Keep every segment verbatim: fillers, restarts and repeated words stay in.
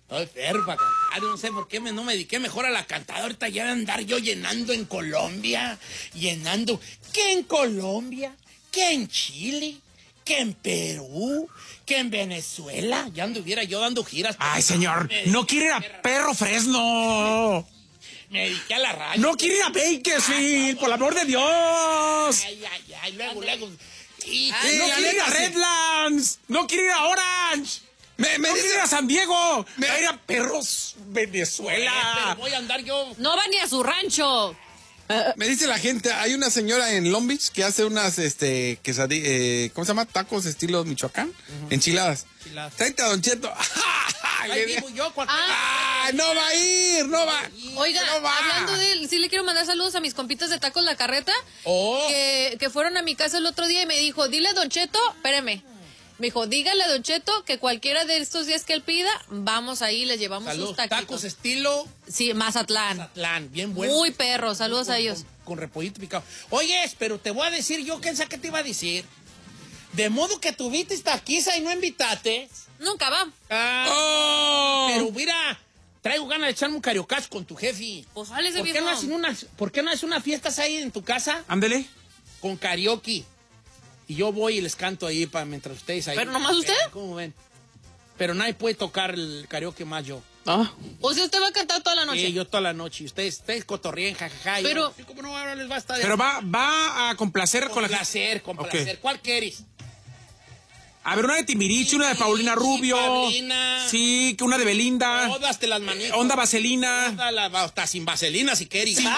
Estoy perro para cantar, no sé por qué me, no me dediqué mejor a la cantada. Ahorita ya de andar yo llenando en Colombia, llenando. ¿Qué en Colombia? ¿Qué en Chile? ¿Qué en Perú? ¿Qué en Venezuela? Ya anduviera yo dando giras. Ay, señor, no quiere ir a Perro Fresno. Me dediqué a la radio. No quiere ir a Bakersfield, por el amor de Dios. Ay, ay, ay, luego, luego. Y, Ah, no quiere ir a Redlands. No quiere ir a Orange. Me, me No dice quiere ir a San Diego. Me- Va a ir a Perros Venezuela. pero voy a andar yo. No va ni a su rancho. Me dice la gente, hay una señora en Long Beach que hace unas, este, quesadi- eh, ¿cómo se llama? Tacos estilo Michoacán, enchiladas. Enchiladas. Tráete a Don Cheto. Ahí vivo yo, cualquier- Ah, no va a ir, no va. Oiga, no va. hablando de él, sí le quiero mandar saludos a mis compitas de Tacos La Carreta, Oh. que, que fueron a mi casa el otro día y me dijo, dile a Don Cheto, espérame. Me dijo, dígale a Don Cheto que cualquiera de estos días que él pida, vamos ahí, les llevamos Saludos, sus taquitos. tacos estilo Sí, Mazatlán. Mazatlán, bien bueno. Muy perro, saludos con, a ellos. Con, con repollito picado. Oyes, pero te voy a decir yo, ¿quién sabe qué te iba a decir? De modo que tuviste taquiza y no invitaste. Nunca va. Ah, ¡Oh! Pero mira, traigo ganas de echarme un cariocazo con tu jefe. Pues sale ese ¿Por qué, viejo. no hacen unas, ¿Por qué no haces unas fiestas ahí en tu casa Ándele. con karaoke? Y yo voy y les canto ahí para mientras ustedes ahí. ¿Pero nomás usted? ¿Cómo ven? Pero nadie puede tocar el karaoke más yo. Ah. O sea, usted va a cantar toda la noche. Sí, yo toda la noche. Y ustedes, ustedes cotorríen, jajaja. y Pero- yo, sí, ¿cómo no? Ahora les va a estar... Pero va, va a complacer con, Con la placer, con Ok. placer. ¿Cuál quieres? A ver, una de Timbiriche, una de Paulina Sí, Rubio. Paulina. Sí, que una de Belinda. Todas te las manitas. Onda Vaselina. Todas las- hasta sin vaselina si quieres. ¡Señor!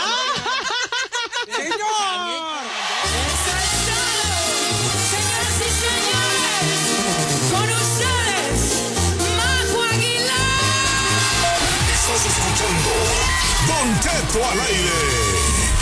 Señoras y señores, con ustedes, Majo Aguilar. Estás escuchando Don Cheto al aire.